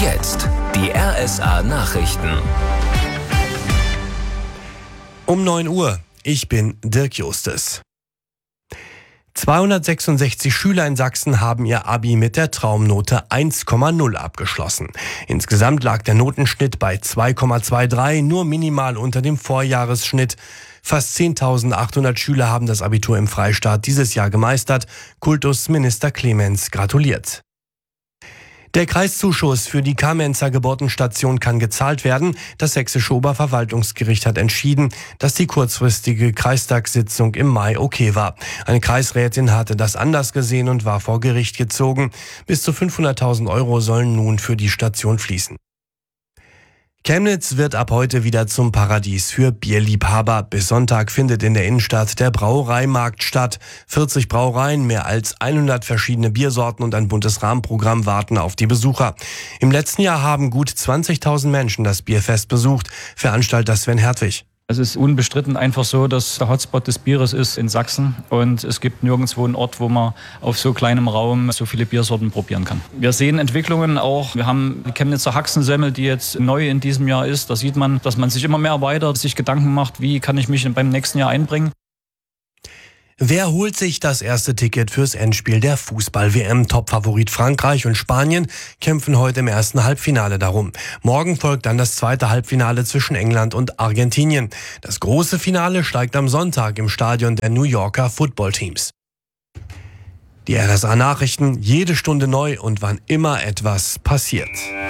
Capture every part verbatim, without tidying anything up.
jetzt die R S A-Nachrichten. Um neun Uhr. Ich bin Dirk Justes. zweihundertsechsundsechzig Schüler in Sachsen haben ihr Abi mit der Traumnote eins Komma null abgeschlossen. Insgesamt lag der Notenschnitt bei zwei Komma dreiundzwanzig, nur minimal unter dem Vorjahresschnitt. Fast zehntausendachthundert Schüler haben das Abitur im Freistaat dieses Jahr gemeistert. Kultusminister Clemens gratuliert. Der Kreiszuschuss für die Kamenzer Geburtenstation kann gezahlt werden. Das sächsische Oberverwaltungsgericht hat entschieden, dass die kurzfristige Kreistagssitzung im Mai okay war. Eine Kreisrätin hatte das anders gesehen und war vor Gericht gezogen. Bis zu fünfhunderttausend Euro sollen nun für die Station fließen. Chemnitz wird ab heute wieder zum Paradies für Bierliebhaber. Bis Sonntag findet in der Innenstadt der Brauereimarkt statt. vierzig Brauereien, mehr als hundert verschiedene Biersorten und ein buntes Rahmenprogramm warten auf die Besucher. Im letzten Jahr haben gut zwanzigtausend Menschen das Bierfest besucht. Veranstalter Sven Hertwig. Es ist unbestritten einfach so, dass der Hotspot des Bieres ist in Sachsen und es gibt nirgendwo einen Ort, wo man auf so kleinem Raum so viele Biersorten probieren kann. Wir sehen Entwicklungen auch. Wir haben die Chemnitzer Haxensemmel, die jetzt neu in diesem Jahr ist. Da sieht man, dass man sich immer mehr erweitert, sich Gedanken macht, wie kann ich mich beim nächsten Jahr einbringen. Wer holt sich das erste Ticket fürs Endspiel der Fußball-W M? Topfavorit Frankreich und Spanien kämpfen heute im ersten Halbfinale darum. Morgen folgt dann das zweite Halbfinale zwischen England und Argentinien. Das große Finale steigt am Sonntag im Stadion der New Yorker Footballteams. Die R S A-Nachrichten, jede Stunde neu und wann immer etwas passiert.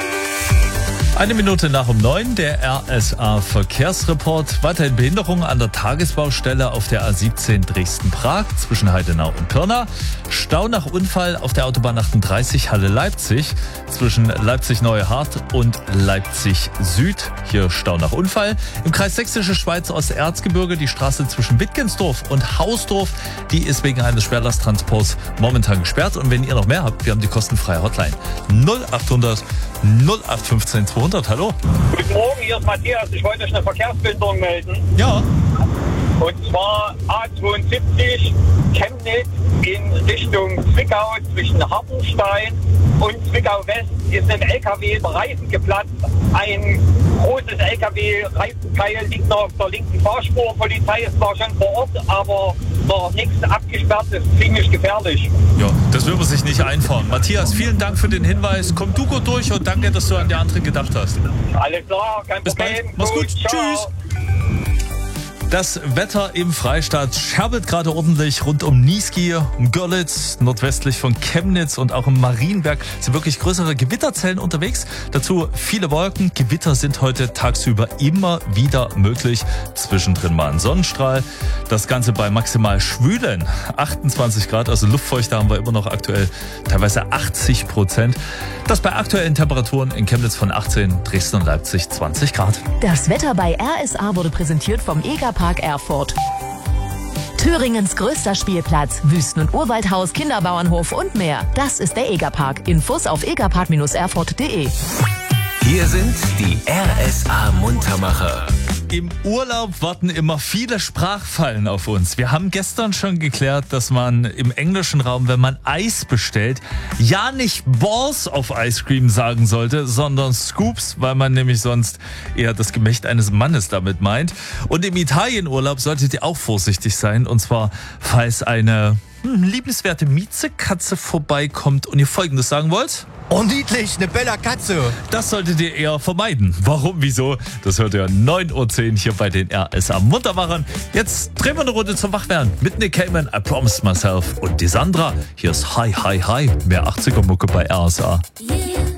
Eine Minute nach um neun, der R S A-Verkehrsreport. Weiterhin Behinderungen an der Tagesbaustelle auf der A siebzehn Dresden-Prag zwischen Heidenau und Pirna. Stau nach Unfall auf der Autobahn achtunddreißig Halle-Leipzig zwischen Leipzig-Neuhardt und Leipzig-Süd. Hier Stau nach Unfall. Im Kreis Sächsische Schweiz Osterzgebirge die Straße zwischen Wittgensdorf und Hausdorf. Die ist wegen eines Schwerlasttransports momentan gesperrt. Und wenn ihr noch mehr habt, wir haben die kostenfreie Hotline null achthundert null acht fünfzehn zweihundert. Hallo. Guten Morgen, hier ist Matthias. Ich wollte euch eine Verkehrsbehinderung melden. Ja. Und zwar A zweiundsiebzig Chemnitz in Richtung Zwickau zwischen Hartenstein und Zwickau West ist ein L K W Reifen geplatzt. Ein großes L K W-Reifenteil liegt noch auf der linken Fahrspur. Polizei ist zwar schon vor Ort, aber noch nichts abgesperrt, ist ziemlich gefährlich. Ja, das will man sich nicht einfahren. Matthias, vielen Dank für den Hinweis. Komm du gut durch und danke, dass du an die anderen gedacht hast. Alles klar, kein Bis Problem. bald. Mach's gut. Ciao. Tschüss. Das Wetter im Freistaat scherbelt gerade ordentlich rund um Niesky, um Görlitz, nordwestlich von Chemnitz und auch im Marienberg sind wirklich größere Gewitterzellen unterwegs. Dazu viele Wolken. Gewitter sind heute tagsüber immer wieder möglich. Zwischendrin mal ein Sonnenstrahl. Das Ganze bei maximal schwülen achtundzwanzig Grad, also Luftfeuchte haben wir immer noch aktuell teilweise achtzig Prozent. Das bei aktuellen Temperaturen in Chemnitz von achtzehn, Dresden und Leipzig zwanzig Grad. Das Wetter bei R S A wurde präsentiert vom Egerpark Erfurt. Thüringens größter Spielplatz, Wüsten- und Urwaldhaus, Kinderbauernhof und mehr. Das ist der Egerpark. Infos auf egerpark erfurt punkt de. Hier sind die R S A-Muntermacher. Im Urlaub warten immer viele Sprachfallen auf uns. Wir haben gestern schon geklärt, dass man im englischen Raum, wenn man Eis bestellt, ja nicht Balls of Ice Cream sagen sollte, sondern Scoops, weil man nämlich sonst eher das Gemächt eines Mannes damit meint. Und im Italienurlaub solltet ihr auch vorsichtig sein, und zwar, falls eine hm, liebenswerte Miezekatze vorbeikommt und ihr Folgendes sagen wollt. Oh, niedlich, eine bella Katze. Das solltet ihr eher vermeiden. Warum, wieso? Das hört ihr neun Uhr zehn hier bei den R S A-Muntermachern. Jetzt drehen wir eine Runde zum Wachwerden mit Nick Cayman, I Promised Myself und die Sandra. Hier ist Hi, Hi, Hi, mehr achtziger Mucke bei R S A. Yeah.